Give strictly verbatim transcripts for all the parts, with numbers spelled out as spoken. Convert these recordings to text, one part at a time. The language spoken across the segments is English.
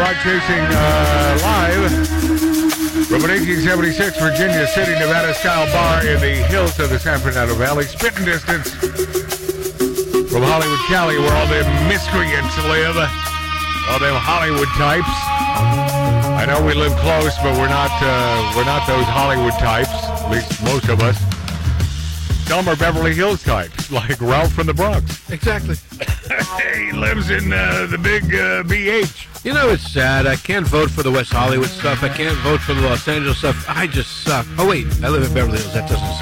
broadcasting uh, live from an eighteen seventy-six Virginia City, Nevada-style bar in the hills of the San Fernando Valley, spitting distance from Hollywood, Cali, where all them miscreants live, all them Hollywood types. I know we live close, but we're not uh, we're not those Hollywood types, at least most of us. Some are Beverly Hills types, like Ralph from the Bronx. Exactly. He lives in uh, the big uh, B H. You know, it's sad. I can't vote for the West Hollywood stuff. I can't vote for the Los Angeles stuff. I just suck. Oh, wait. I live in Beverly Hills. That doesn't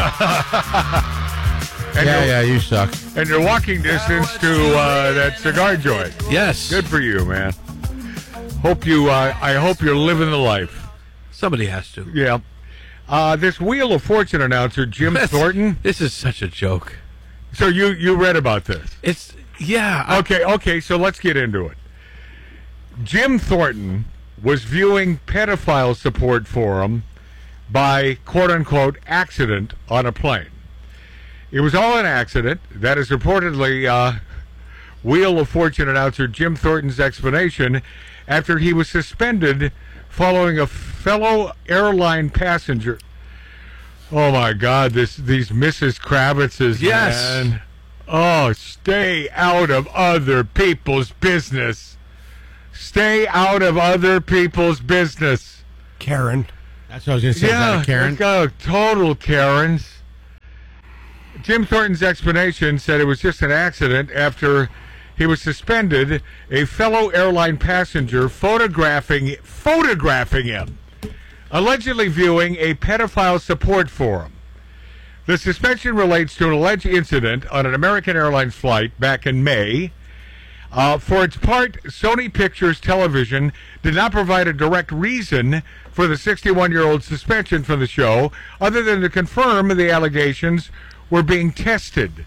suck. Yeah, yeah, you suck. And you're walking distance to uh, that cigar joint. Yes. Good for you, man. Hope you. Uh, I hope you're living the life. Somebody has to. Yeah. Uh, this Wheel of Fortune announcer, Jim That's- Thornton. This is such a joke. So you, you read about this. It's, yeah. I- Okay, okay, so let's get into it. Jim Thornton was viewing pedophile support forum by, quote-unquote, accident on a plane. It was all an accident. That is reportedly uh, Wheel of Fortune announcer Jim Thornton's explanation after he was suspended following a fellow airline passenger. Oh, my God, this these Missus Kravitzes, Yes. man. Oh, stay out of other people's business. Stay out of other people's business. Karen. That's what I was going to say. Is that Yeah, a Karen? it's got a total Karens. Jim Thornton's explanation said it was just an accident after he was suspended, a fellow airline passenger photographing photographing him, allegedly viewing a pedophile support forum. The suspension relates to an alleged incident on an American Airlines flight back in May. Uh, for its part, Sony Pictures Television did not provide a direct reason for the sixty-one-year-old suspension from the show, other than to confirm the allegations were being tested.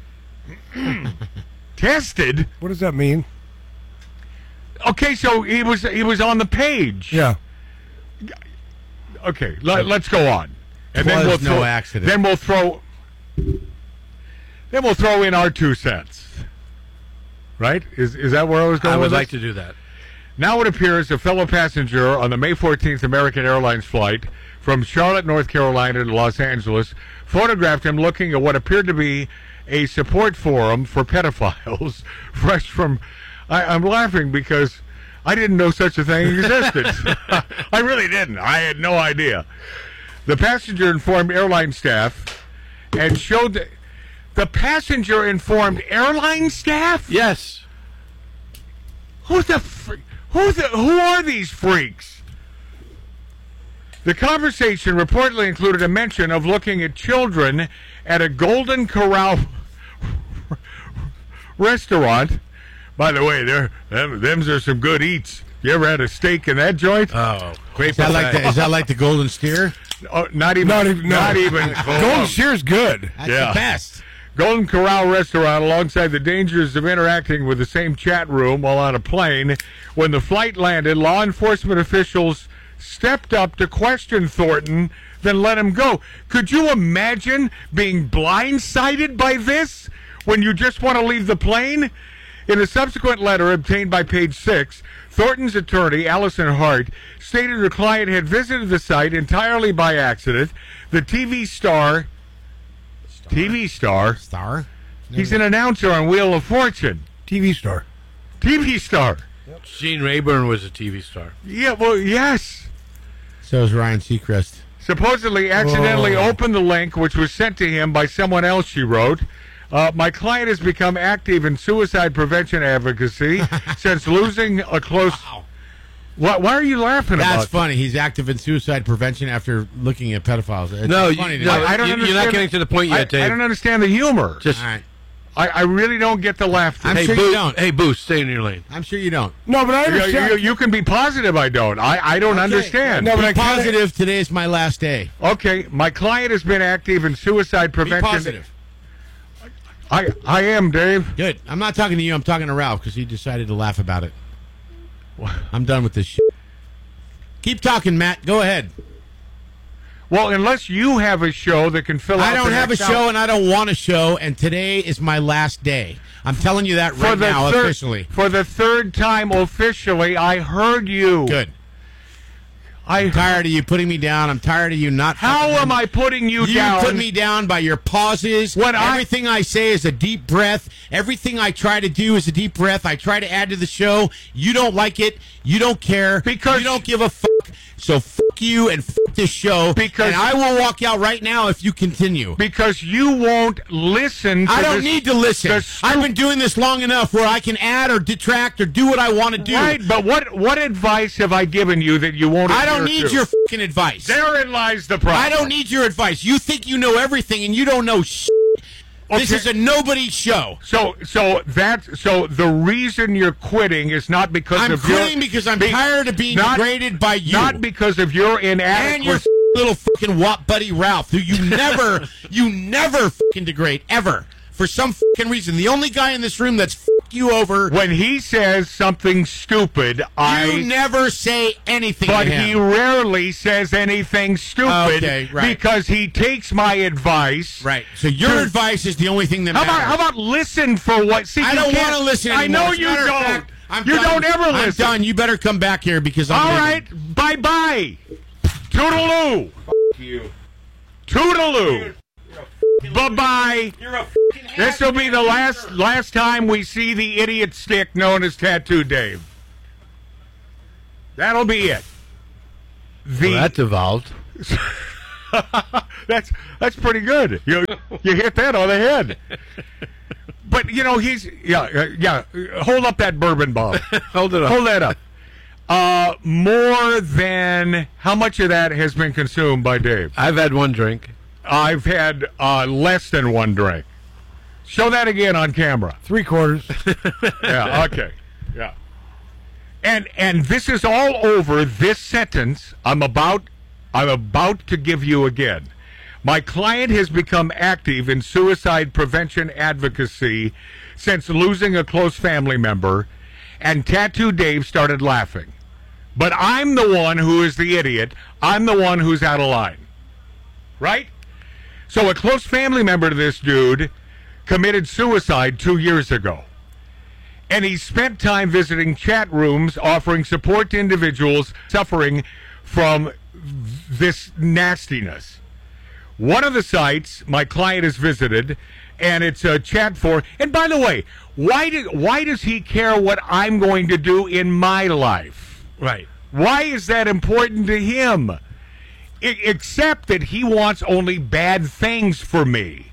Tested? What does that mean? Okay, so he was he was on the page. Yeah. Okay, let, let's go on. And Was then we'll no throw, accident. Then we'll throw. Then we'll throw in our two cents. Right? Is is that where I was going? I would with like this? to do that. Now it appears a fellow passenger on the May fourteenth American Airlines flight from Charlotte, North Carolina to Los Angeles photographed him looking at what appeared to be a support forum for pedophiles, fresh from... I, I'm laughing because I didn't know such a thing existed. I really didn't. I had no idea. The passenger informed airline staff and showed... The, the passenger informed airline staff? Yes. Who's the... Fr- who's the who are these freaks? The conversation reportedly included a mention of looking at children at a Golden Corral restaurant. By the way, there them, them's are some good eats. You ever had a steak in that joint? Oh. Is that, like the, is that like the Golden Steer? Oh, not even. Not even. Not no. even. Golden Shear's good. That's Yeah. the best. Golden Corral restaurant, alongside the dangers of interacting with the same chat room while on a plane. When the flight landed, law enforcement officials stepped up to question Thornton, then let him go. Could you imagine being blindsided by this when you just want to leave the plane? In a subsequent letter obtained by Page Six, Thornton's attorney, Allison Hart, stated her client had visited the site entirely by accident. The T V star... T V star. Star? He's an announcer on Wheel of Fortune. T V star. T V star. Gene Rayburn was a T V star. Yeah, well, yes. So is Ryan Seacrest. Supposedly accidentally Whoa. opened the link, which was sent to him by someone else, she wrote. Uh, my client has become active in suicide prevention advocacy since losing a close... Why, why are you laughing That's about funny. He's active in suicide prevention after looking at pedophiles. It's No, funny you, to no me. I don't you, you're not understand getting to the point I, yet, Dave. I don't understand the humor. Just, All right. I, I really don't get the laughter. I'm hey, sure Boo, you don't. Hey, Boo, stay in your lane. I'm sure you don't. No, but I You, understand. you- you can be positive I don't. I, I don't Okay. understand. No, but Be I kinda- positive. Today is my last day. Okay, my client has been active in suicide Be prevention. positive. I I am, Dave. Good. I'm not talking to you. I'm talking to Ralph because he decided to laugh about it. I'm done with this shit. Keep talking, Matt. Go ahead. Well, unless you have a show that can fill out I don't the have a next show hour. and I don't want a show, and today is my last day. I'm telling you that right now, third, officially. For the third time officially, I heard you. Good. I I'm tired of you putting me down. I'm tired of you not. How am I putting you, You down? put me down by your pauses. When I- Everything I, say is a deep breath. Everything I try to do is a deep breath. I try to add to the show. You don't like it. You don't care. Because- you don't give a fuck. So fuck you and fuck this show. Because- and I will walk out right now if you continue. Because you won't listen to I don't this- need to listen. the stu- I've been doing this long enough where I can add or detract or do what I want to do. Right, but what what advice have I given you that you won't I don't adhere need to? your fucking advice. Therein lies the problem. I don't need your advice. You think you know everything and you don't know shit. This Okay. is a nobody show. So, so that's so. The reason you're quitting is not because I'm of quitting your, because I'm be- tired of being not- degraded by you. Not because of your and your inadequacy. little fucking wop buddy Ralph, who you never, you never fucking degrade ever for some fucking reason. The only guy in this room that's fucked you over. When he says something stupid, I. You never say anything. But to him. he rarely says anything stupid Okay, right. because he takes my advice. right. So your Dude. advice is the only thing that How matters. about how about listen for what? See, I you don't can't- want to listen I anymore. know As a you matter of don't. fact, I'm you done. don't ever I'm listen. done. You better come back here because I'm. All leaving. right, bye bye. Toodaloo. You. Toodaloo. Bye bye. You're a fucking This will be the last last time we see the idiot stick known as Tattoo Dave. That'll be it. The Well, that's evolved. that's that's pretty good. You you hit that on the head. But you know he's yeah uh, yeah. Hold up that bourbon bottle. Hold it up. Hold that up. Uh, more than how much of that has been consumed by Dave? I've had one drink. I've had uh, less than one drink. Show that again on camera. Three quarters. Yeah. Okay. Yeah. And and this is all over. This sentence I'm about I'm about to give you again. My client has become active in suicide prevention advocacy since losing a close family member, and Tattoo Dave started laughing. But I'm the one who is the idiot. I'm the one who's out of line. Right? So a close family member to this dude committed suicide two years ago. And he spent time visiting chat rooms offering support to individuals suffering from this nastiness. One of the sites my client has visited, and it's a chat for. And by the way, why did why does he care what I'm going to do in my life? Right. Why is that important to him? I- except that he wants only bad things for me.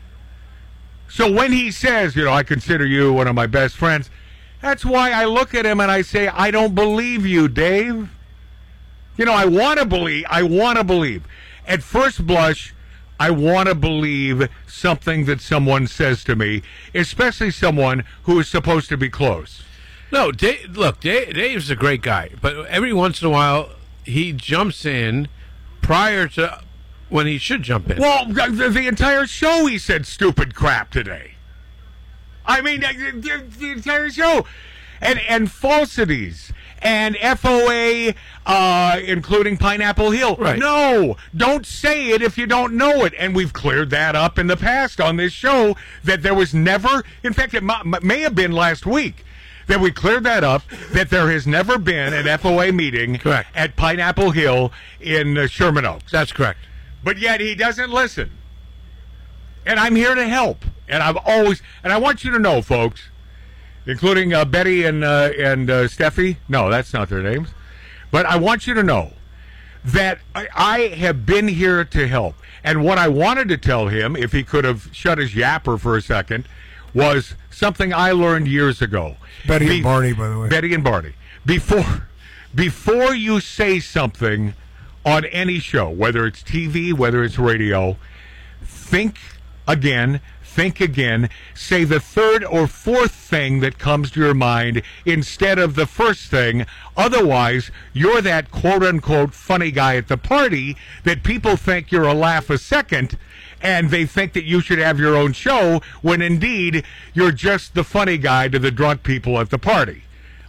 So when he says, you know, I consider you one of my best friends, that's why I look at him and I say, I don't believe you, Dave. You know, I want to believe. I want to believe. At first blush, I want to believe something that someone says to me, especially someone who is supposed to be close. No, Dave, look, Dave, Dave's a great guy, but every once in a while he jumps in prior to when he should jump in. Well, the, the entire show he said stupid crap today. I mean, the, the, the entire show. And, and falsities. And F O A, uh, including Pineapple Hill. Right. No, don't say it if you don't know it. And we've cleared that up in the past on this show, that there was never, in fact, it m- may have been last week, that we cleared that up, that there has never been an F O A meeting Correct. at Pineapple Hill in uh, Sherman Oaks. That's correct. But yet he doesn't listen. And I'm here to help. And I've always, and I want you to know, folks, including uh, Betty and uh, and uh, Steffi. No, that's not their names. But I want you to know that I, I have been here to help. And what I wanted to tell him, if he could have shut his yapper for a second, was something I learned years ago. Betty Be- and Barney, by the way. Betty and Barney. Before, before you say something on any show, whether it's T V, whether it's radio, think again, think again, say the third or fourth thing that comes to your mind instead of the first thing. Otherwise, you're that quote-unquote funny guy at the party that people think you're a laugh a second, and they think that you should have your own show when indeed you're just the funny guy to the drunk people at the party.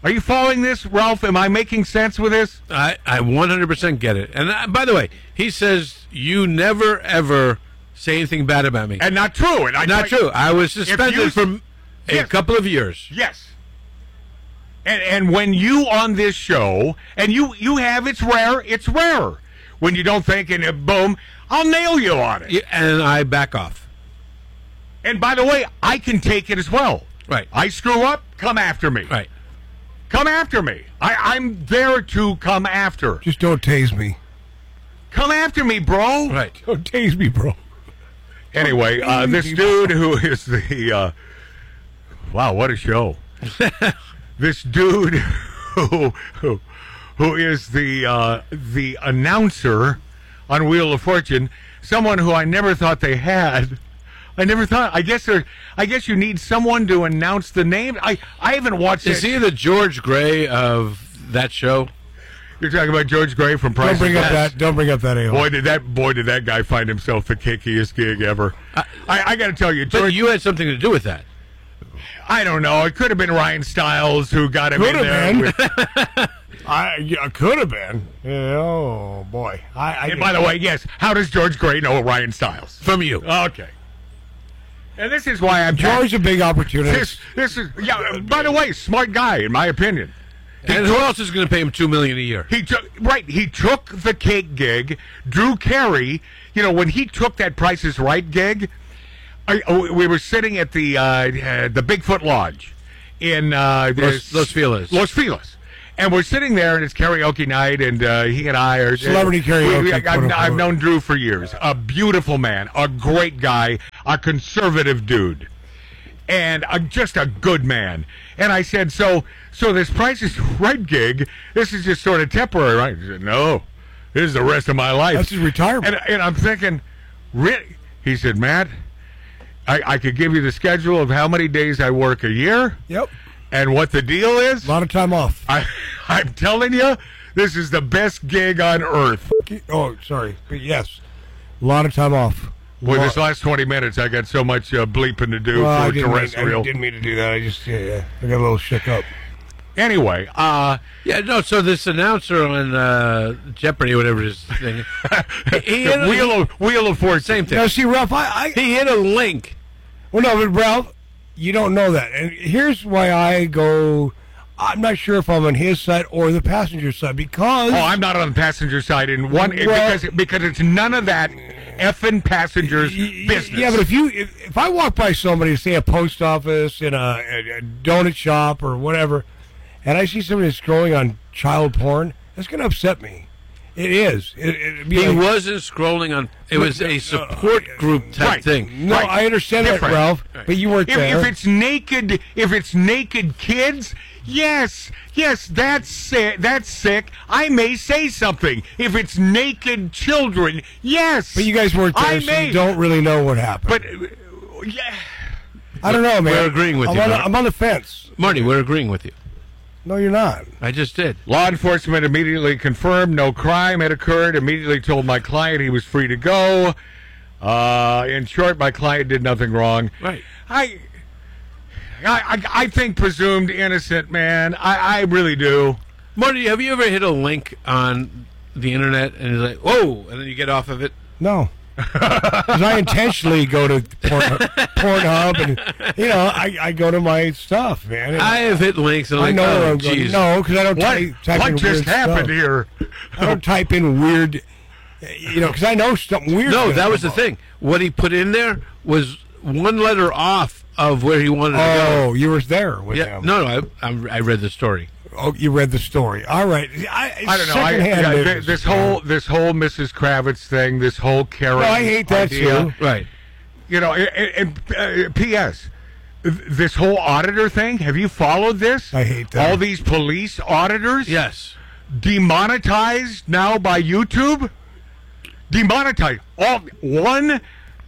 Are you following this, Ralph? Am I making sense with this? I, I one hundred percent get it. And uh, by the way, he says you never, ever say anything bad about me. And not true. And I Not true. I was suspended you- for a Yes. couple of years. Yes. And and when you on this show, and you you have, it's rare, it's rare. When you don't think, and uh, boom, I'll nail you on it. Yeah, and I back off. And by the way, I can take it as well. Right. I screw up, come after me. Right. Come after me. I, I'm there to come after. Just don't tase me. Come after me, bro. Right. Don't tase me, bro. Anyway, uh, this dude who is the uh, wow, what a show! This dude who who, who is the uh, the announcer on Wheel of Fortune, someone who I never thought they had. I never thought. I guess there. I guess you need someone to announce the name. I I haven't watched Is it. he the George Gray of that show? You're talking about George Gray from Price Don't bring is up Right. that. Don't bring up that a Boy, did that boy did that guy find himself the kickiest gig ever. I, I, got to tell you, But George. you had something to do with that. I don't know. It could have been Ryan Stiles who got him Could in have there. been. with- I yeah, could have been. Yeah, oh boy. I. I and by the way, yes. How does George Gray know Ryan Stiles? From you. Okay. And this is why I'm George a big opportunity. This this is yeah. By the way, smart guy in my opinion. And who else is going to pay him two million dollars a year? He took right. He took the cake gig. Drew Carey. You know when he took that Price is Right gig. I, oh, we were sitting at the uh, uh, the Bigfoot Lodge in uh, Los- this- Los Feliz. Los Feliz. And we're sitting there, and it's karaoke night, and uh, he and I are Celebrity we- karaoke, we- I've, quote, I've unquote. known Drew for years. A beautiful man, a great guy, a conservative dude, and a, just a good man. And I said, so, so this Price is Right gig, this is just sort of temporary, right? He said, no, this is the rest of my life. That's his retirement. And, and I'm thinking, really? He said, Matt, I, I could give you the schedule of how many days I work a year Yep. and what the deal is. A lot of time off. I, I'm telling you, this is the best gig on earth. Oh, sorry. But yes, a lot of time off. Boy, Lot- this last twenty minutes, I got so much uh, bleeping to do well, I for didn't, mean, I terrestrial. didn't mean to do that. I just yeah, yeah. I got a little shook up. Anyway, uh, Yeah, no, so this announcer on uh, Jeopardy, or whatever his thing he, he hit a, Wheel of Wheel of Fortune. Same thing. Now, see, Ralph, I, I He hit a link. well, no, but Ralph, you don't know that, and here's why I go. I'm not sure if I'm on his side or the passenger side because Oh, I'm not on the passenger side in one Well- because because it's none of that effing passengers Y- y- business. Yeah, but if you if, if I walk by somebody, say a post office in a, a, a donut shop or whatever, and I see somebody scrolling on child porn, that's going to upset me. It is. It, it'd be He like- wasn't scrolling on. It was a support group type Right. thing. No, Right. I understand Different. that, Ralph, but you weren't if, there. if it's naked, if it's naked kids, yes, yes, that's sick. That's sick. I may say something. If it's naked children, yes. but you guys weren't there, I so may. you don't really know what happened. But uh, yeah, I don't know, man. We're agreeing with I'm you, On, the- Mark. I'm on the fence. Marty, we're agreeing with you. No, you're not. I just did. law enforcement immediately confirmed no crime had occurred. Immediately told my client he was free to go. Uh, in short, my client did nothing wrong. Right. I, I, I, I think presumed innocent, man. I, I really do. Marty, have you ever hit a link on the internet and it's like, whoa, and then you get off of it? No. Because I intentionally go to porn, Pornhub and, you know, I, I go to my stuff, man. And I have hit links and I'm I like, know where oh, I'm going. geez. No, because I don't What, type, type what in just weird happened stuff. here? I don't type in weird, you know, because I know something weird. No, that was the thing. What he put in there was one letter off of where he wanted to Oh, you were there go. with Yeah, him. no, no, I, I, I read the story. Oh, you read the story. All right. I, I don't know. I, secondhand yeah, news. th- this whole this whole Missus Kravitz thing, this whole Karen. No, I hate that idea, too. Right. You know, and, and uh, P S This whole auditor thing. Have you followed this? I hate that. All these police auditors. Yes. Demonetized now by YouTube. Demonetized. All one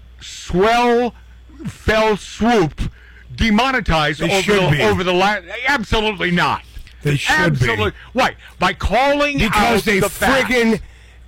swell fell swoop. Demonetized They over should the, be. over the last. Absolutely not. They should Absolutely. be. Why? By calling Because out they the facts. friggin'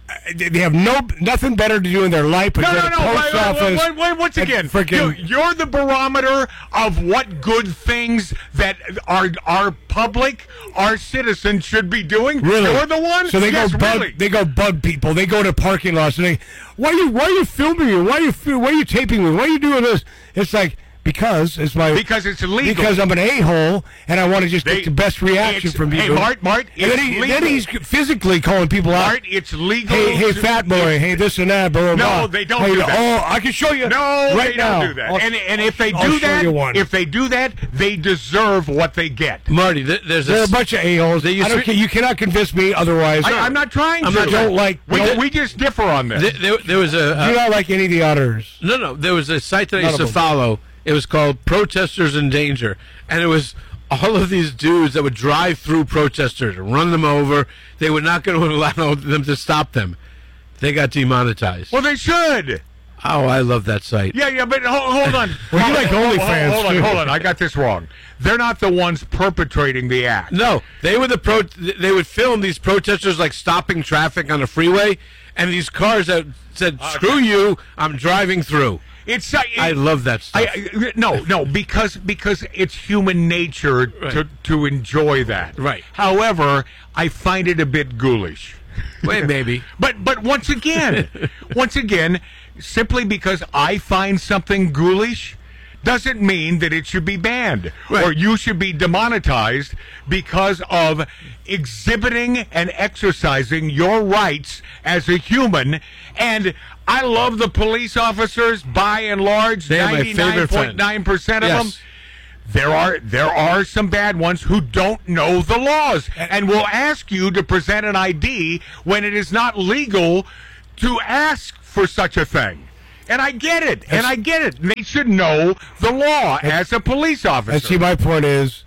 they have no nothing better to do in their life but No, go no, to no. the post Wait, wait, office. wait, wait, wait, once and again, frickin- you, you're the barometer of what good things that our our public, our citizens should be doing. Really? You're the one. So they yes, go bug. really. They go bug people. They go to parking lots and they, why you why you filming me? Why you fi- why you taping me? Why you doing this? It's like because it's my Because it's illegal. Because I'm an a hole and I want to just They- get the best reaction it's- from you. hey, Mart, Mart, and then, it's he, legal. then he's physically calling people out. Art, it's legal. Hey, hey, to- fat boy. Hey, this and that. Blah, blah, No, blah. they don't Hey, do that. Oh, I can show you. No, right they now. don't do that. I'll- and and if they I'll do show that, you one. if they do that, they deserve what they get. Marty, th- there's They're a, a bunch of a-holes. They I used don't to- care. You cannot convince me otherwise. I, I'm not trying I'm to. not don't like- We, don't- we just differ on this. th- there, there was a I do uh, not like any of the others. no, no. There was a site that I None used of to them. follow. It was called Protesters in Danger, and it was all of these dudes that would drive through protesters and run them over. They were not going to allow them to stop them. They got demonetized. well, they should. Oh, I love that site. Yeah, yeah, but hold, hold on. Well, you Hold- like hold- OnlyFans, Hold on, too. hold on. I got this wrong. They're not the ones perpetrating the act. No, they were the pro. They would film these protesters like stopping traffic on the freeway, and these cars that said "Screw you, I'm driving through." It's uh, I love that stuff. I, I- no, no, because because it's human nature to Right. to enjoy that. Right. However, I find it a bit ghoulish. Wait, maybe. But but once again, once again, simply because I find something ghoulish doesn't mean that it should be banned Right. or you should be demonetized because of exhibiting and exercising your rights as a human. And I love the police officers by and large, They are my favorite ninety-nine friend. point nine percent of Yes. them. There are there are some bad ones who don't know the laws and will ask you to present an I D when it is not legal to ask for such a thing. And I get it. And I get it. They should know the law as a police officer. And see, my point is,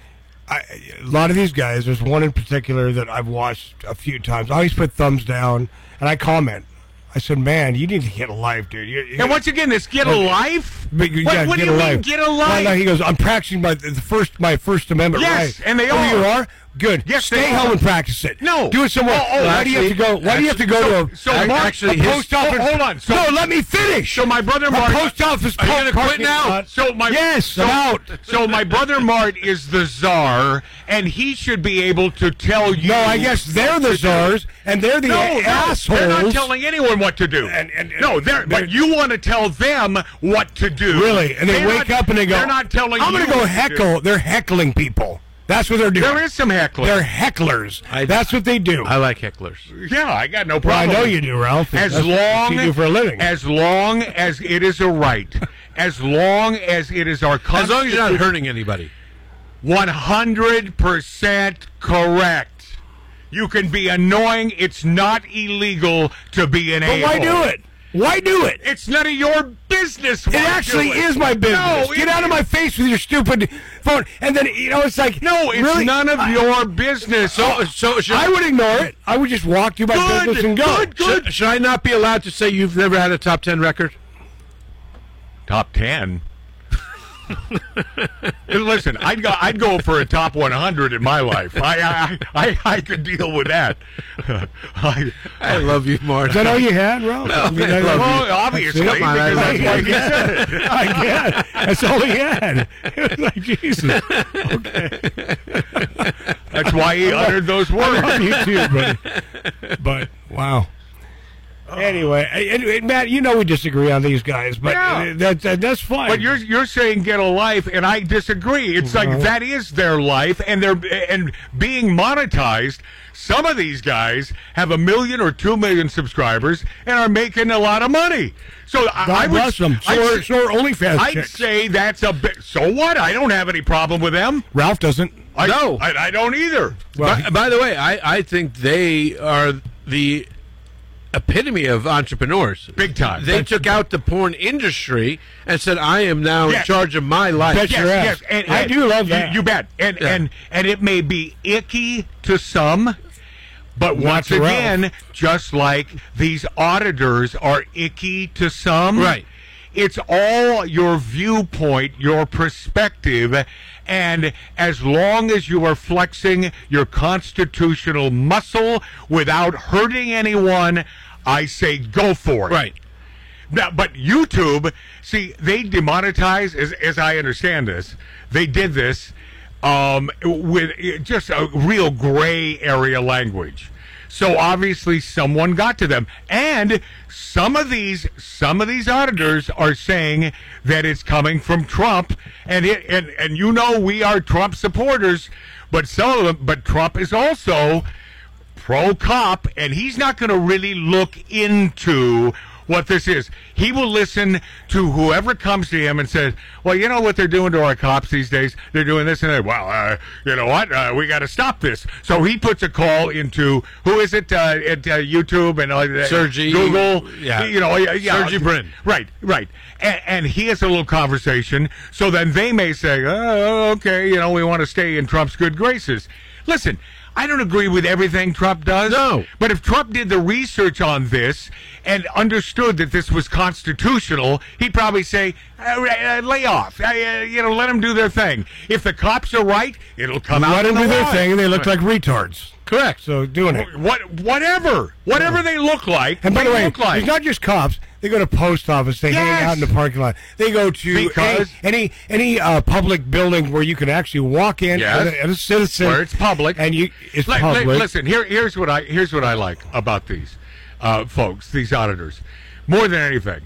I, a lot of these guys, there's one in particular that I've watched a few times. I always put thumbs down, and I comment. I said, man, you need to get a life, dude. You, you, and once again, this get a life? But you What, gotta what do get you a mean life. get a Well, life? no, he goes, I'm practicing my the first my First Amendment Yes, right. and they oh, are. you are? Good. Yes, Stay they home are. and practice it. No. Do it somewhere. Oh, oh, why do you have to go? Why do you have to go so- to a, so a- Mark- actually, a his- post office? oh, hold on. So- no, let me finish. So my brother a Mart... post office. Are you gonna quit parking now? lot. So my Yes, so, I'm out. So my brother Mart is the czar, and he should be able to tell you. No, I guess they're the czars, and they're the No, a- no, assholes. they're not telling anyone what to do. And- and- no, they're, but you want to tell them what to do. Really, and they They're wake not- up and they go, They're not telling I'm you. going to go what to heckle. do. They're heckling people. That's what they're doing. There is some heckling. They're hecklers. I- That's what they do. I like hecklers. yeah, I got no well, I problem. know you do, Ralph. As That's long what you do for a living. as long as it is a right, as long as it is our As long as you're not hurting anybody. one hundred percent correct. You can be annoying. It's not illegal to be an but a-hole. why do it? Why do it? It's none of your business. It actually is my business. No, Get it- out of my face with your stupid phone. And then, you know, it's like, No, it's really? none of I, your business. So, so should, I would ignore it. I would just walk through my Good, business and go. good, good. should, should I not be allowed to say you've never had a top ten record? Top ten. Listen, I'd go. I'd go for a top one hundred in my life. I, I, I, I could deal with that. I, I love you, Mark. Is that all you had, Ralph? I mean, I- love well, obviously, Come on, I because love that's you. why he said it. I get. That's all he had. It was like, Jesus. That's why he uttered those I love words. you too, buddy. But, wow. Anyway, anyway, Matt, you know we disagree on these guys, but Yeah. uh, that, that, that's fine. But you're you're saying get a life, and I disagree. It's like that is their life, and they're and being monetized. Some of these guys have a million or two million subscribers and are making a lot of money. So I, God I would, bless them. So I'd, are, so are OnlyFans I'd chicks. say that's a bit. So what? I don't have any problem with them. Ralph doesn't. I, No. I, I don't either. Well, by, by the way, I, I think they are the epitome of entrepreneurs. Big time. They took out the porn industry and said, I am now Yeah. in charge of my life. Bet Yes, your ass. yes, and, I and do love you- that. You, bet, and Yeah. and and it may be icky to some, but Not once to Ralph. again, just like these auditors are icky to some, Right. It's all your viewpoint, your perspective, and as long as you are flexing your constitutional muscle without hurting anyone, I say go for it. Right. Now, but YouTube, see, they demonetize, as, as I understand this, they did this um, with just a real gray area language. So obviously someone got to them. And some of these some of these auditors are saying that it's coming from Trump, and it, and, and you know we are Trump supporters, but some of them but Trump is also pro-cop, and he's not going to really look into what this is. He will listen to whoever comes to him and says, well, you know what they're doing to our cops these days? They're doing this and that. Well, uh, you know what? Uh, we got to stop this. So he puts a call into, who is it, uh, at uh, YouTube and uh, Sergey, Google? Yeah. You know, yeah, yeah. Sergey Brin. Right, right. And, and he has a little conversation. So then they may say, oh, okay, you know, we want to stay in Trump's good graces. Listen, I don't agree with everything Trump does. No. But if Trump did the research on this and understood that this was constitutional, he'd probably say, uh, uh, lay off. Uh, uh, you know, let them do their thing. If the cops are right, it'll come out. Let them in do the their wash. thing, and they look like retards. Correct. So doing it. What, whatever. Whatever they look like, And by they the way, look like. it's not just cops. They go to post office. They hang Yes. out in the parking lot. They go to Because- any any, any uh, public building where you can actually walk in Yes. as, a, as a citizen. Where it's public. And you, it's Li- li- public. listen, here, here's what I here's what I like about these uh, folks, these auditors, more than anything,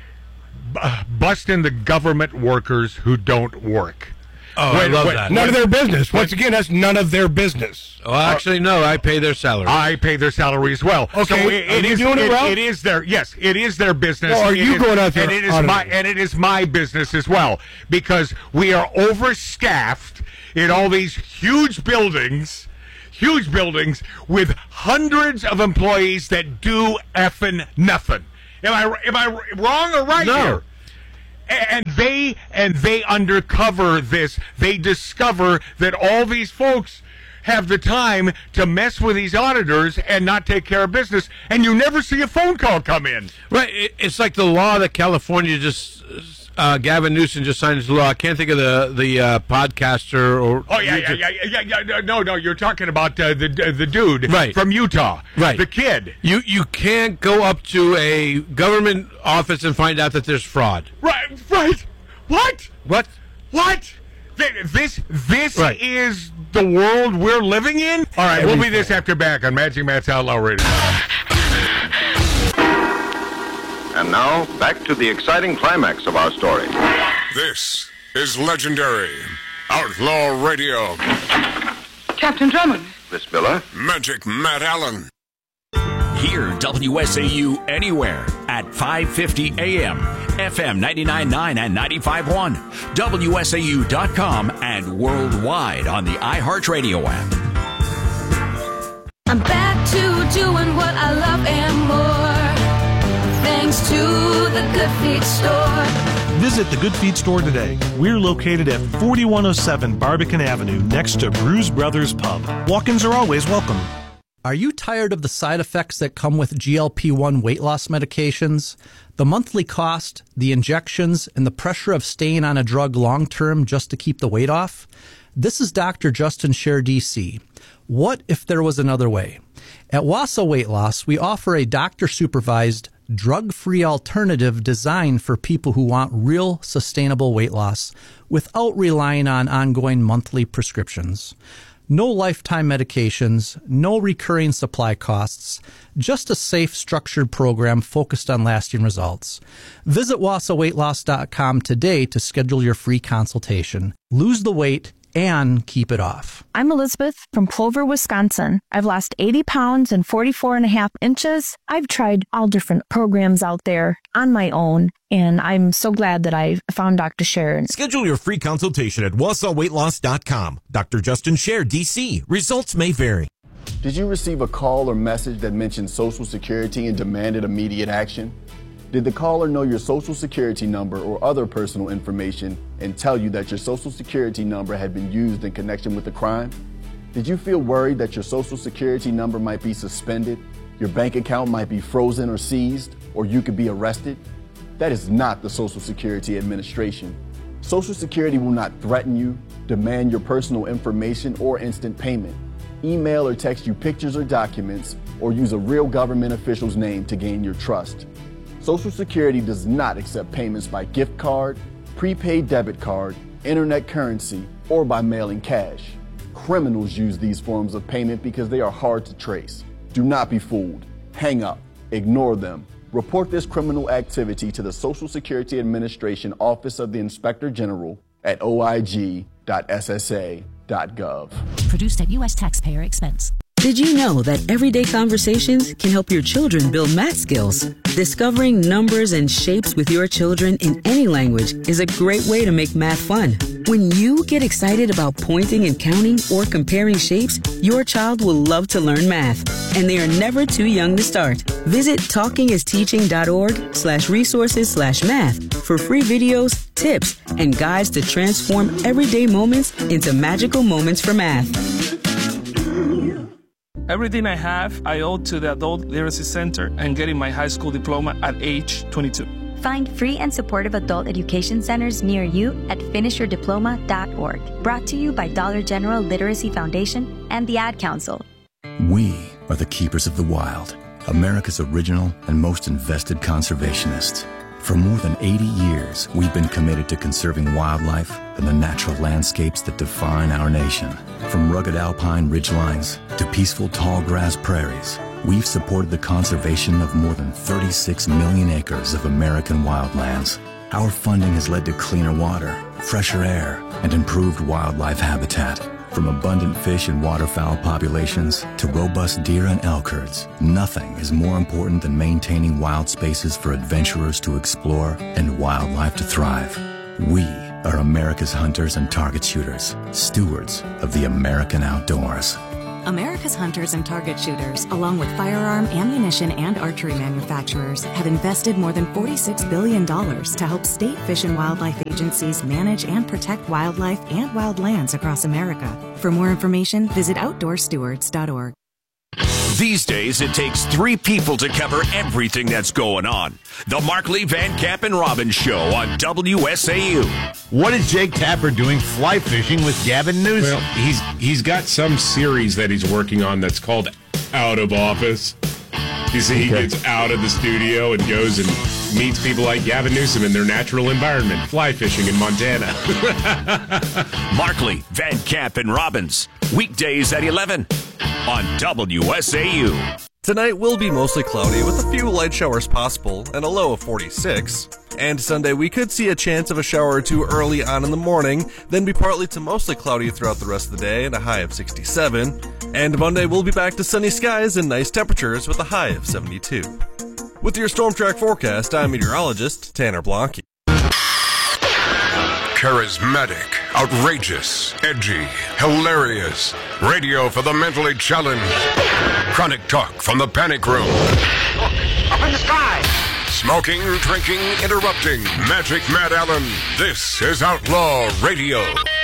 b- busting the government workers who don't work. Oh, I When- love when- that. None of their business. Once again, that's none of their business. Well, actually, no. I pay their salary. I pay their salary as well. Okay, so it, are it they is doing it well? it is their yes, it is their business. Well, are It you is- going out there and it is auditing? my and it is my business as well, because we are overstaffed in all these huge buildings. Huge buildings with hundreds of employees that do effing nothing. Am I am I wrong or right No. here? And they and they undercover this. They discover that all these folks have the time to mess with these auditors and not take care of business, and you never see a phone call come in. Right. It, it's like the law that California just, uh, Gavin Newsom just signed into law. I can't think of the the uh, podcaster or. Oh yeah, yeah, yeah, yeah, yeah, yeah. No, no, you're talking about uh, the the dude Right. from Utah, Right. The kid, You you can't go up to a government office and find out that there's fraud. right, right. What? What? What? Th- This this Right. is the world we're living in. All right, we'll be this after back on Magic Matt's Outlaw Radio. And now, back to the exciting climax of our story. This is legendary Outlaw Radio. Captain Drummond. Miss Miller? Magic Matt Allen. Hear W S A U anywhere at five fifty A M, F M ninety-nine point nine and ninety-five point one, W S A U dot com, and worldwide on the iHeartRadio app. I'm back to doing what I love and more, thanks to the Good Feet Store. Visit the Good Feet Store today. We're located at forty-one oh seven Barbican Avenue, next to Bruise Brothers Pub. Walk-ins are always welcome. Are you tired of the side effects that come with G L P one weight loss medications? The monthly cost, the injections, and the pressure of staying on a drug long-term just to keep the weight off? This is Doctor Justin Scher, D C. What if there was another way? At Wausau Weight Loss, we offer a doctor-supervised, drug-free alternative designed for people who want real, sustainable weight loss without relying on ongoing monthly prescriptions. No lifetime medications, no recurring supply costs, just a safe, structured program focused on lasting results. Visit wausau weight loss dot com today to schedule your free consultation. Lose the weight and keep it off. I'm Elizabeth from Clover, Wisconsin. I've lost eighty pounds and forty-four and a half inches. I've tried all different programs out there on my own, and I'm so glad that I found Doctor Scher. Schedule your free consultation at wausau weight loss dot com. Doctor Justin Scher, D C. Results may vary. Did you receive a call or message that mentioned Social Security and demanded immediate action? Did the caller know your Social Security number or other personal information and tell you that your Social Security number had been used in connection with a crime? Did you feel worried that your Social Security number might be suspended, your bank account might be frozen or seized, or you could be arrested? That is not the Social Security Administration. Social Security will not threaten you, demand your personal information or instant payment, email or text you pictures or documents, or use a real government official's name to gain your trust. Social Security does not accept payments by gift card, prepaid debit card, internet currency, or by mailing cash. Criminals use these forms of payment because they are hard to trace. Do not be fooled. Hang up. Ignore them. Report this criminal activity to the Social Security Administration Office of the Inspector General at o i g dot s s a dot gov. Produced at U S taxpayer expense. Did you know that everyday conversations can help your children build math skills? Discovering numbers and shapes with your children in any language is a great way to make math fun. When you get excited about pointing and counting or comparing shapes, your child will love to learn math, and they are never too young to start. Visit talkingisteaching.org slash resources slash math for free videos, tips, and guides to transform everyday moments into magical moments for math. Everything I have, I owe to the Adult Literacy Center and getting my high school diploma at age twenty-two. Find free and supportive adult education centers near you at finish your diploma dot org. Brought to you by Dollar General Literacy Foundation and the Ad Council. We are the keepers of the wild, America's original and most invested conservationists. For more than eighty years, we've been committed to conserving wildlife and the natural landscapes that define our nation. From rugged alpine ridgelines to peaceful tall grass prairies, we've supported the conservation of more than thirty-six million acres of American wildlands. Our funding has led to cleaner water, fresher air, and improved wildlife habitat. From abundant fish and waterfowl populations to robust deer and elk herds, nothing is more important than maintaining wild spaces for adventurers to explore and wildlife to thrive. We are America's hunters and target shooters, stewards of the American outdoors. America's hunters and target shooters, along with firearm, ammunition, and archery manufacturers, have invested more than forty-six billion dollars to help state fish and wildlife agencies manage and protect wildlife and wild lands across America. For more information, visit outdoor stewards dot org. These days, it takes three people to cover everything that's going on. The Markley, Van Camp, and Robbins Show on W S A U. What is Jake Tapper doing fly fishing with Gavin Newsom? Well, he's he's got some series that he's working on that's called Out of Office. You see, he Okay. gets out of the studio and goes and meets people like Gavin Newsom in their natural environment, fly fishing in Montana. Markley, Van Camp, and Robbins. Weekdays at eleven on W S A U. Tonight will be mostly cloudy with a few light showers possible and a low of forty-six. And Sunday we could see a chance of a shower or two early on in the morning, then be partly to mostly cloudy throughout the rest of the day and a high of sixty-seven. And Monday we'll be back to sunny skies and nice temperatures with a high of seventy-two. With your Storm Track forecast, I'm meteorologist Tanner Blanke. Charismatic, outrageous, edgy, hilarious. Radio for the mentally challenged. Chronic talk from the panic room. Up in the sky! Smoking, drinking, interrupting. Magic Matt Allen. This is Outlaw Radio.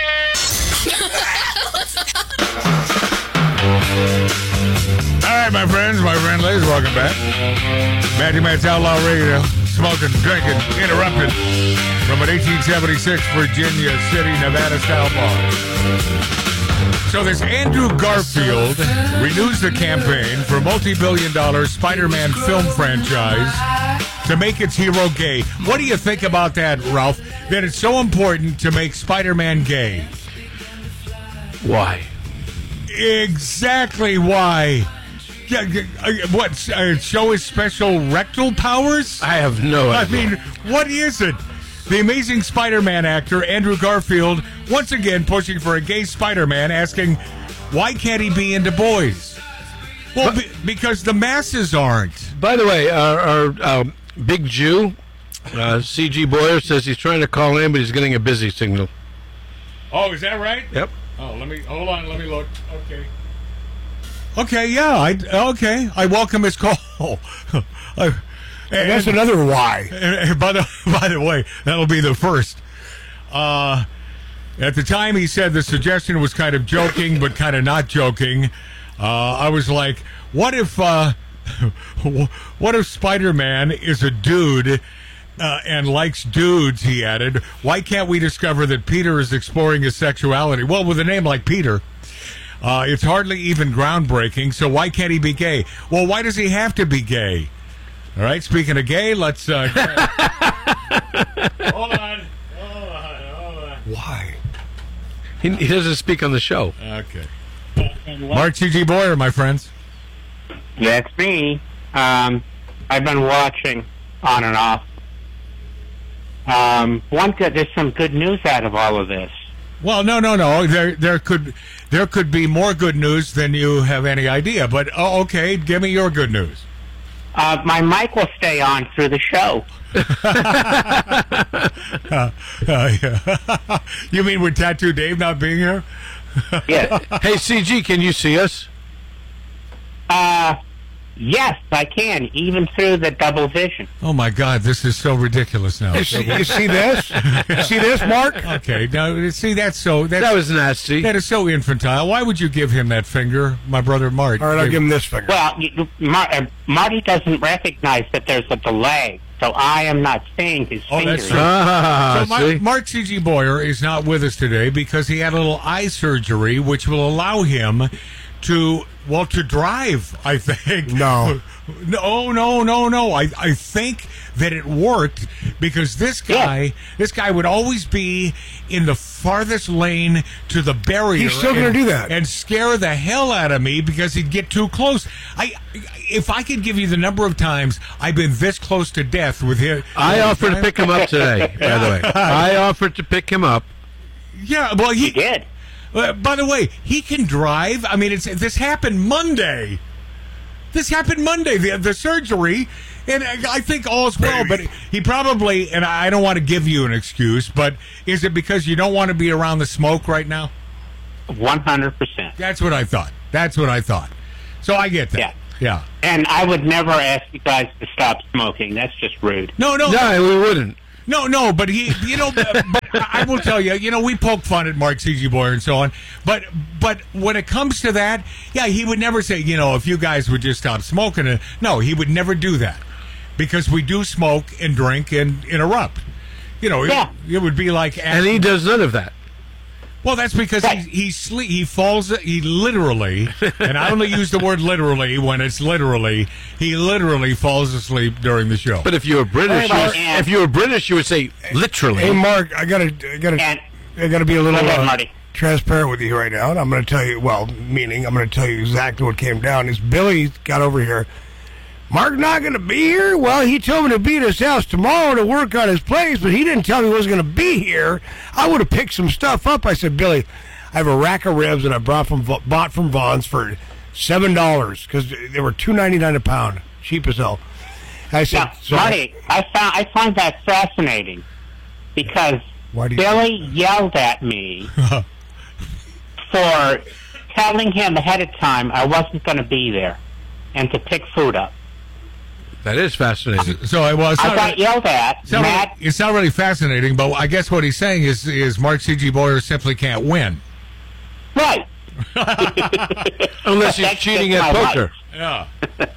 All right, my friends, my friendlies, welcome back. Magic Matt's Outlaw Radio. Smoking, drinking, interrupted from an eighteen seventy-six Virginia City, Nevada style bar. So this Andrew Garfield renews the campaign for multi-billion dollar Spider-Man film franchise to make its hero gay. What do you think about that, Ralph? That it's so important to make Spider-Man gay? Why? Exactly why. Yeah, uh, what, uh, show his special rectal powers? I have no I idea. mean, what is it? The amazing Spider-Man actor, Andrew Garfield, once again pushing for a gay Spider-Man, asking, why can't he be into boys? Well, be, because the masses aren't. By the way, our, our uh, big Jew, uh, C G Boyer, says he's trying to call in, but he's getting a busy signal. Oh, is that right? Yep. Oh, let me, hold on, let me look. Okay. Okay, yeah, I, okay, I welcome his call. I, And that's another why. And by the by the way, that'll be the first. Uh, at the time, he said the suggestion was kind of joking, but kind of not joking. Uh, I was like, what if, uh, what if Spider-Man is a dude, uh, and likes dudes, he added. Why can't we discover that Peter is exploring his sexuality? Well, with a name like Peter, uh, it's hardly even groundbreaking, so why can't he be gay? Well, why does he have to be gay? All right, speaking of gay, let's... Uh, hold on. Hold on. Hold on. Why? He, he doesn't speak on the show. Okay. Mark C G. Boyer, my friends. That's me. Um, I've been watching on and off. Um, one good, there's some good news out of all of this. Well, no, no, no. There, there could, there could be more good news than you have any idea. But oh, okay, give me your good news. Uh, my mic will stay on through the show. uh, uh, yeah. You mean with Tattoo Dave not being here? Yes. Hey, C G, can you see us? Uh, yes, I can, even through the double vision. Oh my God, this is so ridiculous now. You see, you see this? You see this, Mark? Okay, now see that's so that's, that was nasty. That is so infantile. Why would you give him that finger, my brother Mart? All right, I'll give him this finger. Well, you, Mar- uh, Marty doesn't recognize that there's a delay, so I am not seeing his Oh, finger. that's true. Ah, so Mar- Mark C G. Boyer is not with us today because he had a little eye surgery, which will allow him to, well, to drive, I think. No. No, no, no, no. I, I think that it worked because this guy, yeah. this guy would always be in the farthest lane to the barrier. He's still going to do that. And scare the hell out of me because he'd get too close. I, if I could give you the number of times I've been this close to death with him. I offered to pick him up today, by the way. I offered to pick him up. Yeah, well, he, he did. Uh, by the way, he can drive. I mean, it's this happened Monday. This happened Monday, the, the surgery, and I think all's well, but he probably, and I don't want to give you an excuse, but is it because you don't want to be around the smoke right now? one hundred percent. That's what I thought. That's what I thought. So I get that. Yeah. Yeah. And I would never ask you guys to stop smoking. That's just rude. No, no. No, we wouldn't. No, no, but he, you know, but I will tell you, you know, we poke fun at Mark C G. Boyer and so on, but but when it comes to that, yeah, he would never say, you know, if you guys would just stop smoking. And, no, he would never do that because we do smoke and drink and interrupt. You know, yeah. it, it would be like, and he does none of that. Well, that's because he he, sleep, he falls, he literally, and I only use the word literally when it's literally, he literally falls asleep during the show. But if you were British, Hey, you, Mark, if you were British, you would say literally. Hey, Mark, I gotta, I gotta, And- I gotta be a little Go ahead, uh, Marty. transparent with you right now, and I'm gonna tell you. Well, meaning I'm gonna tell you exactly what came down. Is Billy got over here? Mark not going to be here? Well, he told me to be at his house tomorrow to work on his place, but he didn't tell me he wasn't going to be here. I would have picked some stuff up. I said, Billy, I have a rack of ribs that I brought from bought from Vaughn's for seven dollars because they were two ninety nine a pound, cheap as hell. I said, Now, so Marty, I found I find that fascinating because Why do you- Billy yelled at me for telling him ahead of time I wasn't going to be there and to pick food up. That is fascinating. So I was. I got yelled at. It's not, Matt, really, it's not really fascinating, but I guess what he's saying is is Mark C G. Boyer simply can't win. right. Unless he's That's cheating just at my poker. Yeah.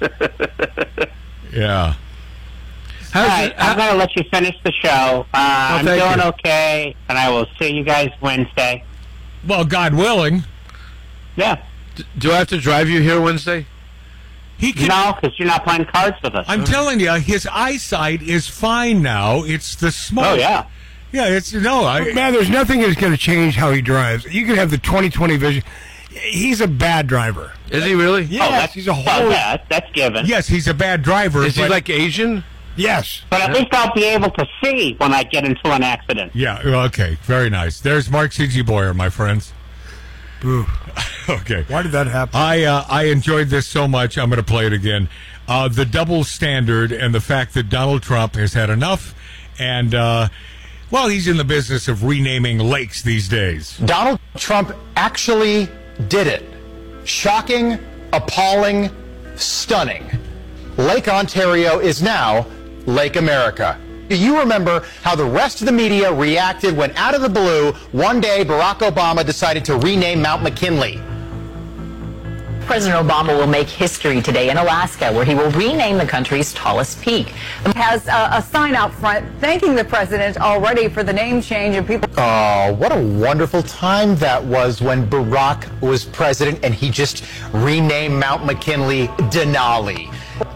Yeah. All right, I'm going to let you finish the show. Uh, I'm thank doing you. okay, and I will see you guys Wednesday. Well, God willing. Yeah. D- do I have to drive you here Wednesday? He can. No, because you're not playing cards with us. I'm telling you, his eyesight is fine now. It's the smoke. Oh, yeah. Yeah, it's no. I, man, there's nothing that's going to change how he drives. You can have the twenty twenty vision. He's a bad driver. Is he really? Yes, oh, that's, he's a well, whole. yeah, that's given. yes, he's a bad driver. Is he but- like Asian? Yes. But at least I'll be able to see when I get into an accident. Yeah. Okay. Very nice. There's Mark C G. Boyer, my friends. Ooh. Okay. Why did that happen? I uh, I enjoyed this so much. I'm going to play it again. Uh, the double standard and the fact that Donald Trump has had enough, and uh, well, he's in the business of renaming lakes these days. Donald Trump actually did it. Shocking, appalling, stunning. Lake Ontario is now Lake America. Do you remember how the rest of the media reacted when, out of the blue, one day Barack Obama decided to rename Mount McKinley? President Obama will make history today in Alaska, where he will rename the country's tallest peak. Has a, a sign out front thanking the president already for the name change, and people. Oh, what a wonderful time that was when Barack was president and he just renamed Mount McKinley Denali.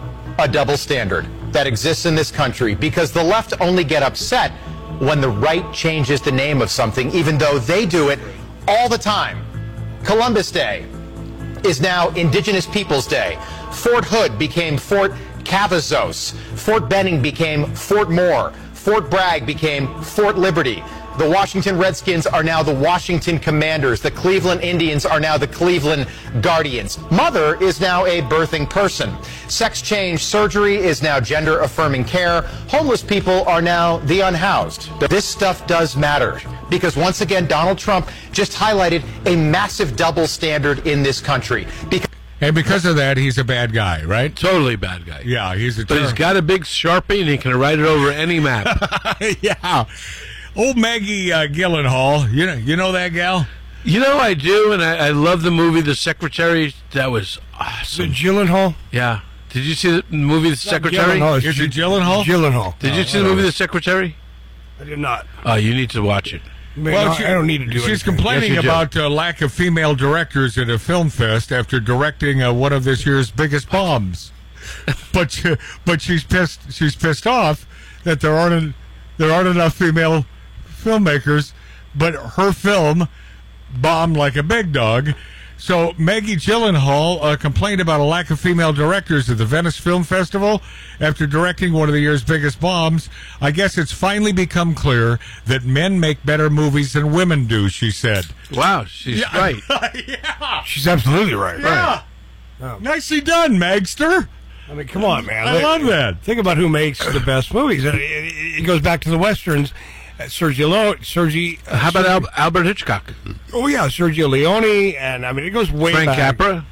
A double standard that exists in this country because the left only get upset when the right changes the name of something, even though they do it all the time. Columbus Day is now Indigenous Peoples Day. Fort Hood became Fort Cavazos. Fort Benning became Fort Moore. Fort Bragg became Fort Liberty. The Washington Redskins are now the Washington Commanders. The Cleveland Indians are now the Cleveland Guardians. Mother is now a birthing person. Sex change surgery is now gender affirming care. Homeless people are now the unhoused. This stuff does matter because once again, Donald Trump just highlighted a massive double standard in this country. Because And because of that, he's a bad guy, right? Totally bad guy. Yeah, he's a But he's terror- got a big Sharpie and he can write it over any map. yeah. Old Maggie uh, Gyllenhaal, you know, you know that gal? You know I do, and I, I love the movie The Secretary. That was awesome. The Gyllenhaal? Yeah. Did you see the movie The Secretary? Gyllenhaal, it's Is it G- Gyllenhaal? Gyllenhaal. Did you Oh, see the movie The Secretary? I did not. Oh, you need to watch it. Man, Well, no, she- I don't need to do She's anything. complaining Yes, you do. about uh, lack of female directors at a film fest after directing uh, one of this year's biggest bombs. but she, but she's pissed. She's pissed off that there aren't there aren't enough female filmmakers. But her film bombed like a big dog. So Maggie Gyllenhaal uh, complained about a lack of female directors at the Venice Film Festival after directing one of the year's biggest bombs. I guess it's finally become clear that men make better movies than women do, she said. Wow, she's Yeah. right. yeah. She's absolutely right. Yeah. Oh. Nicely done, Magster. I mean, come on, man. I love that. Think about who makes the best movies. It, it, it goes back to the Westerns. Uh, Sergio Leone, Sergi. Uh, How about Sergi- Al- Albert Hitchcock? Oh, yeah, Sergio Leone. And, I mean, it goes way Frank back. Capra?